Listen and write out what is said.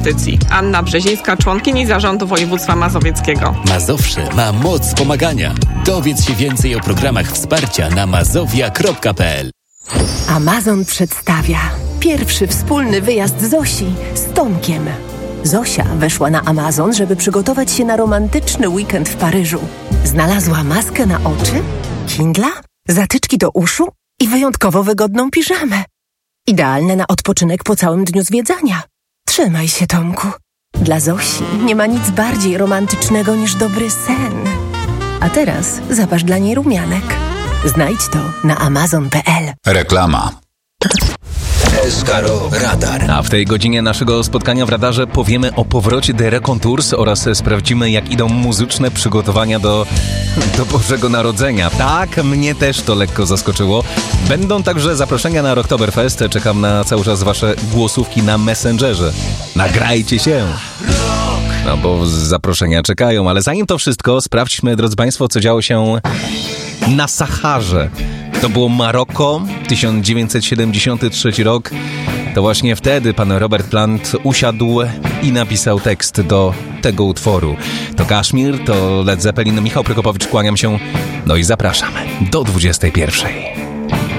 inwestycji. Anna Brzezińska, członkini Zarządu Województwa Mazowieckiego. Mazowsze ma moc pomagania. Dowiedz się więcej o programach wsparcia na mazowia.pl. Amazon przedstawia pierwszy wspólny wyjazd Zosi z Tomkiem. Zosia weszła na Amazon, żeby przygotować się na romantyczny weekend w Paryżu. Znalazła maskę na oczy, Kindla, zatyczki do uszu i wyjątkowo wygodną piżamę. Idealne na odpoczynek po całym dniu zwiedzania. Trzymaj się, Tomku. Dla Zosi nie ma nic bardziej romantycznego niż dobry sen. A teraz zaparz dla niej rumianek. Znajdź to na amazon.pl. Reklama. Escaro Radar. A w tej godzinie naszego spotkania w radarze powiemy o powrocie The Raconteurs oraz sprawdzimy, jak idą muzyczne przygotowania do Bożego Narodzenia. Tak, mnie też to lekko zaskoczyło. Będą także zaproszenia na Rocktoberfest. Czekam na cały czas wasze głosówki na Messengerze. Nagrajcie się! No bo zaproszenia czekają, ale zanim to wszystko, sprawdźmy, drodzy Państwo, co działo się na Saharze. To było Maroko, 1973 rok. To właśnie wtedy pan Robert Plant usiadł i napisał tekst do tego utworu. To Kaszmir, to Led Zeppelin, Michał Prokopowicz, kłaniam się, no i zapraszam do 21.